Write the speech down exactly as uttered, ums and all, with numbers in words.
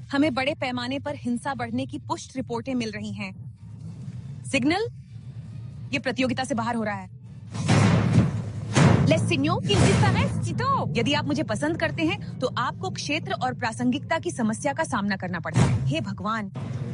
हमें बड़े पैमाने पर हिंसा बढ़ने की पुष्ट रिपोर्टें मिल रही हैं। सिग्नल, ये प्रतियोगिता से बाहर हो रहा है। Les signaux qu'ils disparaissent, Tito! यदि आप मुझे पसंद करते हैं, तो आपको क्षेत्र और प्रासंगिकता की समस्या का सामना करना पड़ता है। हे भगवान!